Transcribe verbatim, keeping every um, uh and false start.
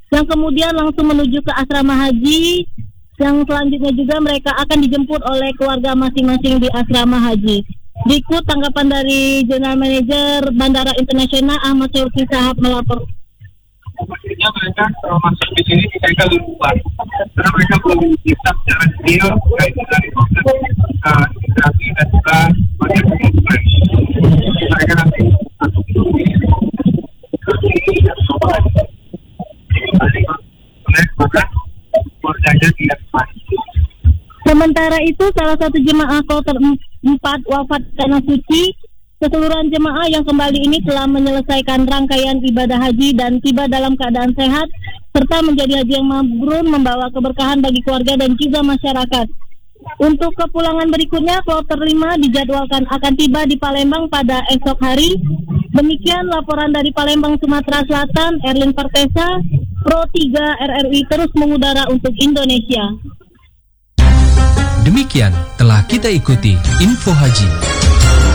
yang kemudian langsung menuju ke asrama haji, yang selanjutnya juga mereka akan dijemput oleh keluarga masing-masing di asrama haji. Berikut tanggapan dari General Manager Bandara Internasional Ahmad Syauqi Shahab melapor. Pastinya mereka kalau masuk di sini mereka lupa, karena mereka belum bisa secara detail terkait dengan imigrasi dan juga bagian kemudian mereka nanti masuk di sini. Sementara itu, salah satu jemaah kloter empat wafat karena suci. Keseluruhan jemaah yang kembali ini telah menyelesaikan rangkaian ibadah haji dan tiba dalam keadaan sehat, serta menjadi haji yang mabrur, membawa keberkahan bagi keluarga dan juga masyarakat. Untuk kepulangan berikutnya, kloter lima dijadwalkan akan tiba di Palembang pada esok hari. Demikian laporan dari Palembang, Sumatera Selatan. Erlin Partesa, Pro tiga R R I terus mengudara untuk Indonesia. Demikian telah kita ikuti Info Haji.